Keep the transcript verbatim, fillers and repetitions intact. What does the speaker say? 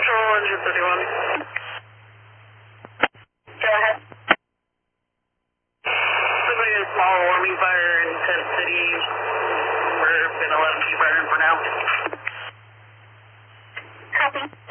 Control, engine thirty-one. Go ahead. Somebody a small warming fire in Tent City. We're going to let them keep burning for now. Copy.